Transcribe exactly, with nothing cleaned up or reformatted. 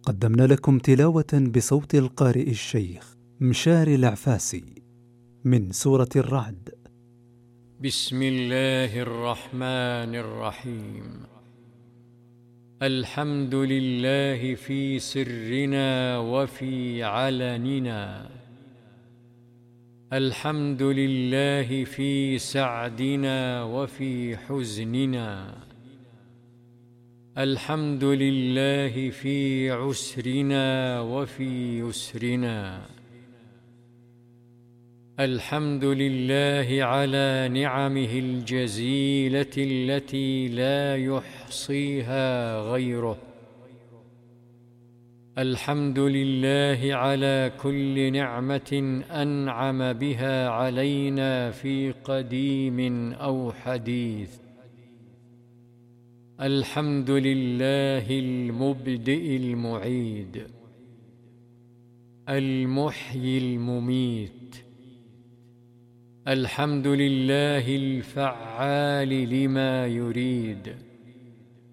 قدمنا لكم تلاوة بصوت القارئ الشيخ مشاري العفاسي من سورة الرعد. بسم الله الرحمن الرحيم. الحمد لله في سرنا وفي علننا، الحمد لله في سعدنا وفي حزننا، الحمد لله في عسرنا وفي يسرنا، الحمد لله على نعمه الجزيلة التي لا يحصيها غيره، الحمد لله على كل نعمة أنعم بها علينا في قديم أو حديث، الحمد لله المبدئ المعيد، المحيي المميت، الحمد لله الفعال لما يريد،